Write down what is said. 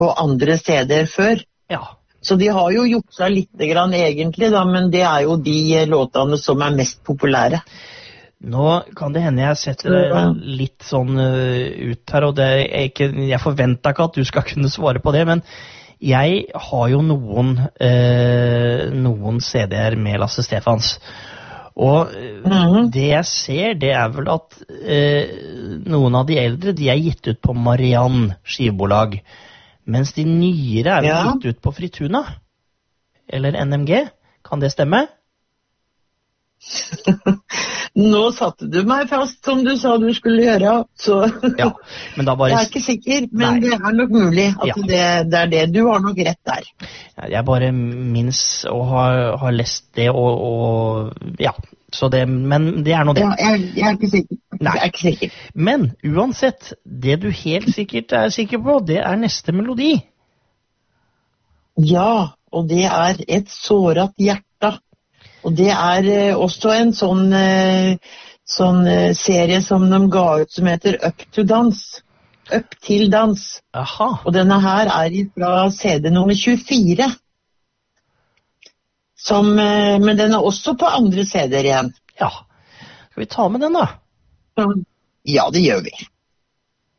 på andre CD-er før. Ja. Så de har jo gjort seg litt grann egentlig, da, men det er jo de låtene som er mest populære. Nå kan det hende jeg setter deg litt sånn ut her, og det er ikke, jeg forventer ikke at du skal kunne svare på det, men jeg har jo noen CD-er med Lasse Stefans. Og det jeg ser, det er vel at noen av de eldre, de er gitt ut på Mariann skivebolag, mens de nyere er vel gitt ut på Frituna, eller NMG. Kan det stemme? Nå satte du meg fast, som du sa du skulle gjøre, så ja, men da bare... Jeg er ikke sikker, men det er nok mulig at det er det. Du har nok rett der. Jeg bare minns og har lest det, og ja, så det, men det er noe det. Ja, jeg er ikke sikker. Nei. Jeg er ikke sikker. Men uansett, det du helt sikkert er sikker på, det er neste melodi. Ja, og det er Et såret hjerte. Og det er også en sånn serie som de ga ut som heter Up to Dance. Up til dans. Aha. Og denne her er fra CD nummer 24. Men den er også på andre CD-er igjen. Ja. Skal vi ta med den da? Ja, det gjør vi.